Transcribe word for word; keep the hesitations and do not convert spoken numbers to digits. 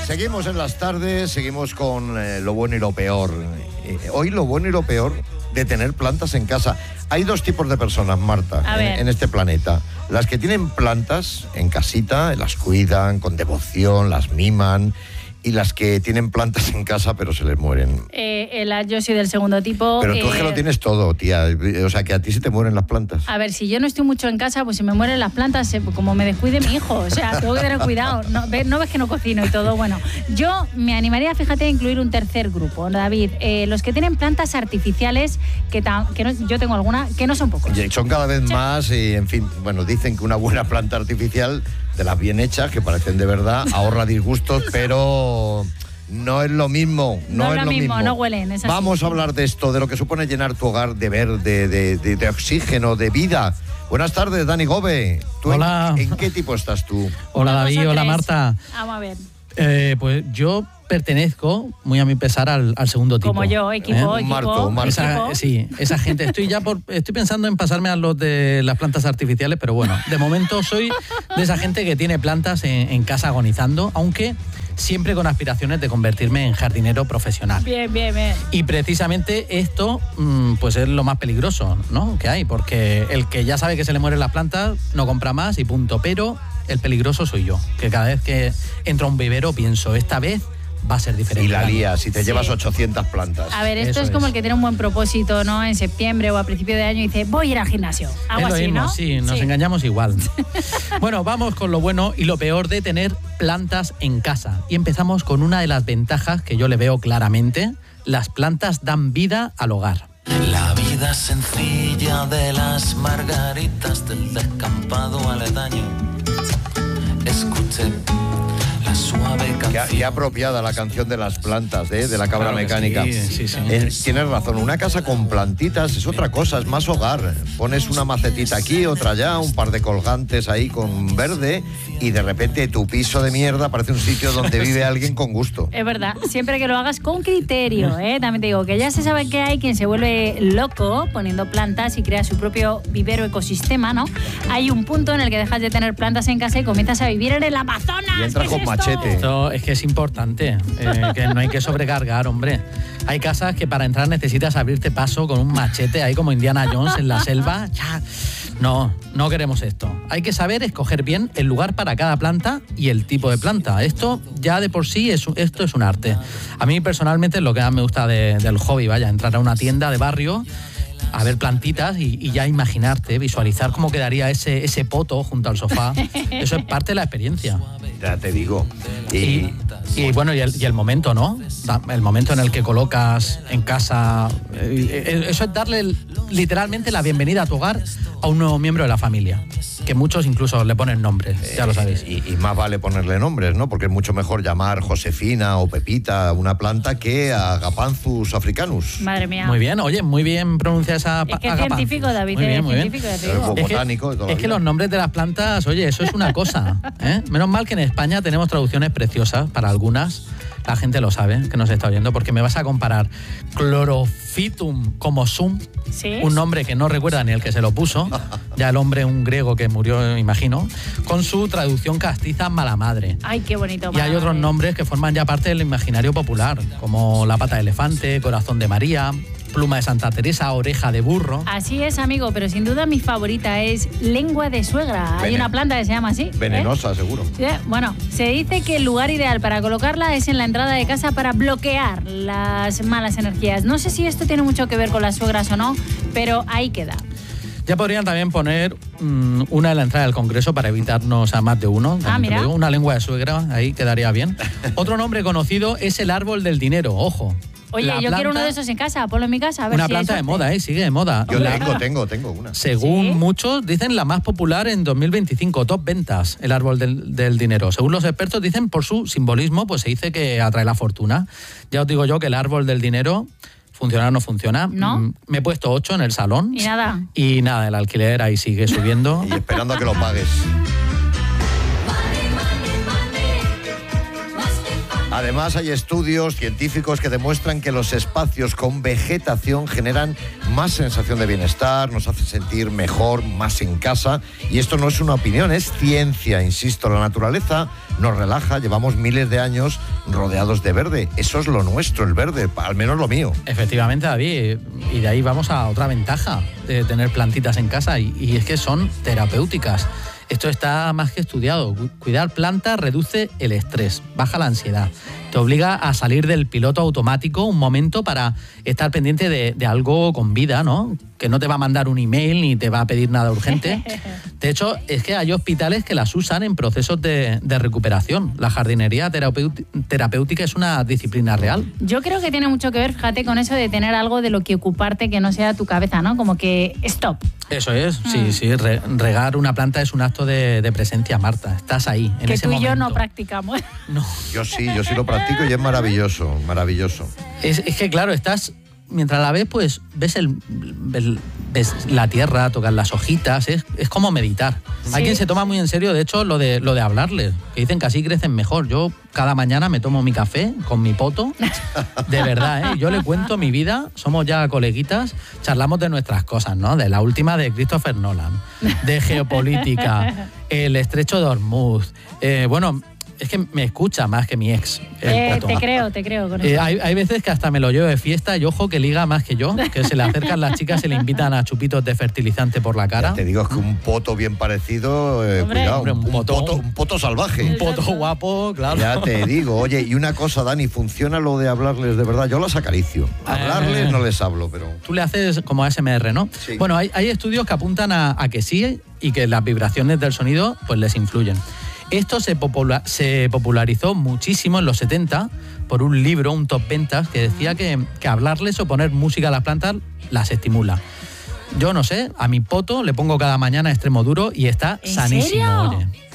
Seguimos en las tardes, seguimos con eh, lo bueno y lo peor. Eh, hoy lo bueno y lo peor de tener plantas en casa. Hay dos tipos de personas, Marta, en, en este planeta. Las que tienen plantas en casita, las cuidan con devoción, las miman, y las que tienen plantas en casa pero se les mueren. Eh, el, yo soy del segundo tipo. Pero tú eh, es que lo tienes todo, tía. O sea, que a ti se te mueren las plantas. A ver, si yo no estoy mucho en casa, pues si me mueren las plantas, como me descuide mi hijo. O sea, tengo que tener cuidado. No, ¿no ves que no cocino y todo? Bueno, yo me animaría, fíjate, a incluir un tercer grupo, David. Eh, los que tienen plantas artificiales, que, ta, que no, yo tengo alguna, que no son pocos. Y son cada vez sí. más y, en fin, bueno, dicen que una buena planta artificial, de las bien hechas, que parecen de verdad, ahorra disgustos, pero no es lo mismo. No, no es lo mismo, mismo, no huelen. Es así. Vamos a hablar de esto, de lo que supone llenar tu hogar de verde, de, de, de oxígeno, de vida. Buenas tardes, Dani Gobe. ¿Tú hola. En, ¿En qué tipo estás tú? Hola, David. Hola, Marta. Vamos a ver. Eh, pues yo pertenezco, muy a mi pesar, al, al segundo tipo. Como yo, equipo, ¿Eh? equipo. Marto, Marto. Esa, sí, esa gente. Estoy ya por, estoy pensando en pasarme a los de las plantas artificiales, pero bueno, de momento soy de esa gente que tiene plantas en, en casa agonizando, aunque siempre con aspiraciones de convertirme en jardinero profesional. Bien, bien, bien. Y precisamente esto, pues es lo más peligroso, ¿no?, que hay, porque el que ya sabe que se le mueren las plantas no compra más y punto, pero el peligroso soy yo, que cada vez que entro a un vivero pienso, esta vez va a ser diferente. Y la lías, si te sí. llevas ochocientas plantas. A ver, esto Eso es como es. el que tiene un buen propósito, ¿no? En septiembre o a principio de año y dice, voy a ir al gimnasio. Algo es lo así, mismo, ¿no? sí, nos sí. engañamos igual. Bueno, vamos con lo bueno y lo peor de tener plantas en casa. Y empezamos con una de las ventajas que yo le veo claramente. Las plantas dan vida al hogar. La vida sencilla de las margaritas del descampado aledaño. Escuché la suave canción. Qué, qué apropiada la canción de las plantas, ¿eh? De la cabra Claro que mecánica. sí, sí, sí. Eh, tienes razón, una casa con plantitas es otra cosa, es más hogar. Pones una macetita aquí, otra allá, un par de colgantes ahí con verde y de repente tu piso de mierda parece un sitio donde vive alguien con gusto. Es verdad, siempre que lo hagas con criterio, ¿eh? También te digo que ya se sabe que hay quien se vuelve loco poniendo plantas y crea su propio vivero ecosistema, ¿no? Hay un punto en el que dejas de tener plantas en casa y comienzas a vivir en el Amazonas. Y entras con machete. Esto es que es importante, eh, que no hay que sobrecargar, hombre. Hay casas que para entrar necesitas abrirte paso con un machete, ahí como Indiana Jones en la selva. Ya. No, no queremos esto. Hay que saber escoger bien el lugar para cada planta y el tipo de planta. Esto ya de por sí es, esto es un arte. A mí personalmente es lo que más me gusta de, del hobby, vaya, entrar a una tienda de barrio, a ver plantitas y, y ya imaginarte, visualizar cómo quedaría ese, ese poto junto al sofá. Eso es parte de la experiencia. Ya te digo. Y, y, y bueno, y el, y el momento, ¿no? El momento en el que colocas en casa. Eh, eso es darle literalmente la bienvenida a tu hogar a un nuevo miembro de la familia. Que muchos incluso le ponen nombres, eh, ya lo sabéis. Y, y más vale ponerle nombres, ¿no? Porque es mucho mejor llamar Josefina o Pepita a una planta que a Agapanthus africanus. Madre mía. Muy bien, oye, muy bien pronuncia esa Es que es Agapanthus. científico, David, muy bien, es muy científico, bien. ya te digo. Es que- botánico de toda la Es que vida. los nombres de las plantas, oye, eso es una cosa, ¿eh? Menos mal que en España tenemos traducciones preciosas para algunas. La gente lo sabe, que nos está oyendo, porque me vas a comparar Chlorophytum comosum, ¿Sí? un nombre que no recuerda ni el que se lo puso, ya el hombre, un griego que murió, imagino, con su traducción castiza mala madre. Ay, qué bonito. Y hay otros nombres que forman ya parte del imaginario popular, como la pata de elefante, corazón de María, pluma de Santa Teresa, oreja de burro. Así es, amigo, pero sin duda mi favorita es lengua de suegra. Hay Venen- una planta que se llama así. ¿eh? Venenosa, seguro. Sí, bueno, se dice que el lugar ideal para colocarla es en la entrada de casa para bloquear las malas energías. No sé si esto tiene mucho que ver con las suegras o no, pero ahí queda. Ya podrían también poner mmm, una en la entrada del Congreso para evitarnos a más de uno. Ah, Te mira. lo digo, una lengua de suegra, ahí quedaría bien. Otro nombre conocido es el árbol del dinero, ojo. Oye, La yo planta- quiero uno de esos en casa, ponlo en mi casa. A ver Una si hay planta de suerte. moda, ¿eh? Sigue de moda. Yo La- tengo, tengo, tengo una. Según ¿Sí? muchos, dicen la más popular en dos mil veinticinco, top ventas, el árbol del, del dinero. Según los expertos dicen, por su simbolismo, pues se dice que atrae la fortuna. Ya os digo yo que el árbol del dinero, funciona o no funciona. ¿No? Mm, Me he puesto ocho en el salón. Y nada. Y nada, el alquiler ahí sigue subiendo. Y esperando a que lo pagues. Además, hay estudios científicos que demuestran que los espacios con vegetación generan más sensación de bienestar, nos hace sentir mejor, más en casa. Y esto no es una opinión, es ciencia, insisto. La naturaleza nos relaja, llevamos miles de años rodeados de verde. Eso es lo nuestro, el verde, al menos lo mío. Efectivamente, David, y de ahí vamos a otra ventaja de tener plantitas en casa, y, y es que son terapéuticas. Esto está más que estudiado. Cuidar plantas reduce el estrés, baja la ansiedad, te obliga a salir del piloto automático un momento para estar pendiente de, de algo con vida, ¿no? Que no te va a mandar un email ni te va a pedir nada urgente. De hecho, es que hay hospitales que las usan en procesos de, de recuperación. La jardinería terapéutica es una disciplina real. Yo creo que tiene mucho que ver, fíjate, con eso de tener algo de lo que ocuparte que no sea tu cabeza, ¿no? Como que stop. Eso es, mm. sí, sí. Re, regar una planta es un acto de, de presencia, Marta. Estás ahí, en que ese momento. Que tú y momento. yo no practicamos. No. Yo sí, yo sí lo practico y es maravilloso, maravilloso. Es, es que, claro, estás... Mientras la ves, pues ves, el, el, ves la tierra, tocas las hojitas, es, es como meditar. Sí. Hay quien se toma muy en serio, de hecho, lo de, lo de hablarles, que dicen que así crecen mejor. Yo cada mañana me tomo mi café con mi poto, de verdad, ¿eh? Yo le cuento mi vida, somos ya coleguitas, charlamos de nuestras cosas, ¿no? De la última de Christopher Nolan, de geopolítica, el estrecho de Hormuz, eh, bueno... Es que me escucha más que mi ex. Eh, te creo, te creo. Con eso. Eh, hay, hay veces que hasta me lo llevo de fiesta y ojo que liga más que yo, que se le acercan las chicas y le invitan a chupitos de fertilizante por la cara. Ya te digo, es que un poto bien parecido, eh, Hombre. cuidado, Hombre, un, un, poto, poto, un poto salvaje. Un poto guapo, claro. Ya te digo, oye, y una cosa, Dani, ¿funciona lo de hablarles de verdad? Yo las acaricio. Hablarles eh, no les hablo, pero... Tú le haces como A S M R, ¿no? Sí. Bueno, hay, hay estudios que apuntan a, a que sí y que las vibraciones del sonido pues les influyen. Esto se, popula- se popularizó muchísimo en los setenta por un libro, un top ventas, que decía que, que hablarles o poner música a las plantas las estimula. Yo no sé, a mi poto le pongo cada mañana extremo duro y está ¿En sanísimo, serio? oye.